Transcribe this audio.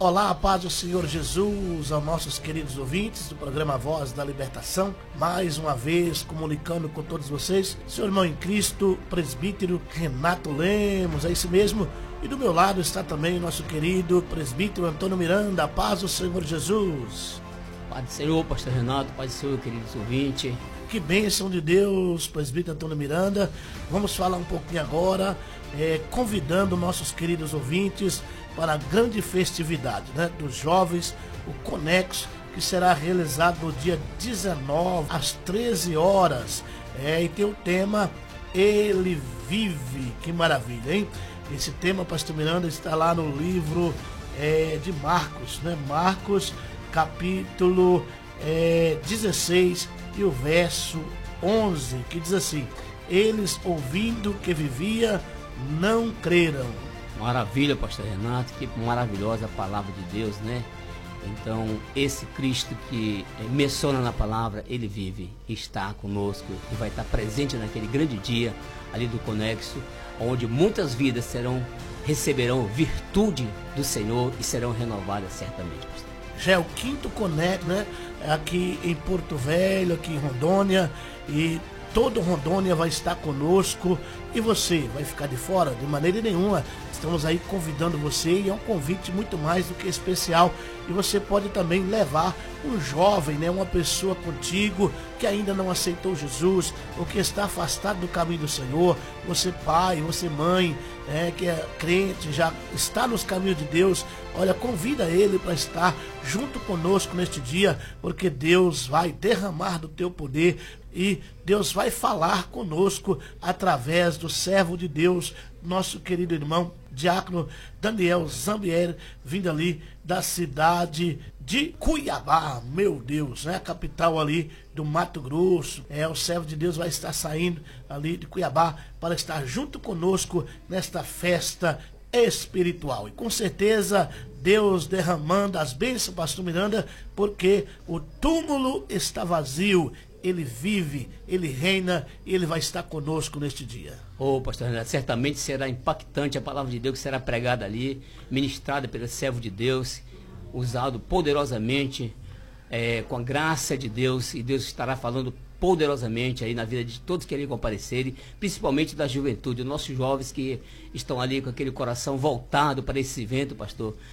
Olá, a paz do Senhor Jesus, aos nossos queridos ouvintes do programa Voz da Libertação, mais uma vez comunicando com todos vocês, seu irmão em Cristo, presbítero Renato Lemos, é isso mesmo, e do meu lado está também o nosso querido presbítero Antônio Miranda, a paz do Senhor Jesus. Paz do Senhor, pastor Renato, paz do Senhor, queridos ouvintes. Que bênção de Deus, presbítero Antônio Miranda. Vamos falar um pouquinho agora, convidando nossos queridos ouvintes para a grande festividade, né, dos jovens, o Conexo, que será realizado no dia 19, às 13 horas. E tem o tema Ele Vive. Que maravilha, hein? Esse tema, pastor Miranda, está lá no livro de Marcos, né? Marcos, capítulo 16 e o verso 11, que diz assim: eles, ouvindo que vivia, não creram. Maravilha, pastor Renato, que maravilhosa palavra de Deus, né? Então, esse Cristo que menciona na palavra, ele vive, está conosco e vai estar presente naquele grande dia ali do Conexo, onde muitas vidas receberão virtude do Senhor e serão renovadas certamente, pastor. Já é o quinto Conexo, né? Aqui em Porto Velho, aqui em Rondônia, e todo Rondônia vai estar conosco. E você vai ficar de fora? De maneira nenhuma. Estamos aí convidando você, e é um convite muito mais do que especial. E você pode também levar um jovem, né, uma pessoa contigo que ainda não aceitou Jesus, ou que está afastado do caminho do Senhor. Você pai, você mãe, que é crente, já está nos caminhos de Deus. Olha, convida ele para estar junto conosco neste dia, porque Deus vai derramar do teu poder e Deus vai falar conosco através do servo de Deus, nosso querido irmão diácono Daniel Zambieri, vindo ali da cidade de Cuiabá, meu Deus, né? A capital ali do Mato Grosso. O servo de Deus vai estar saindo ali de Cuiabá para estar junto conosco nesta festa espiritual. E com certeza Deus derramando as bênçãos, pastor Miranda, porque o túmulo está vazio. Ele vive, ele reina e ele vai estar conosco neste dia. Pastor Renato, certamente será impactante a palavra de Deus que será pregada ali, ministrada pelo servo de Deus, usado poderosamente, com a graça de Deus, e Deus estará falando poderosamente aí na vida de todos que ali comparecerem, principalmente da juventude, nossos jovens que estão ali com aquele coração voltado para esse evento, pastor,